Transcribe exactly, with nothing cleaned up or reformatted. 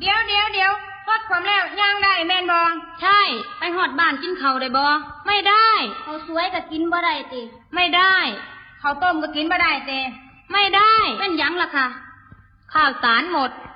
เดี๋ยวเดี๋ยวเดี๋ยวรถความแล้วย่างได้แม่นบอใช่ไปหอดบ้านกินเขาได้บอไม่ได้เขาสวยก็กินบ่ได้ติไม่ได้เขาต้มก็กินบ่ได้เตไม่ได้เป็นยังล่ะค่ะข้าวสารหมด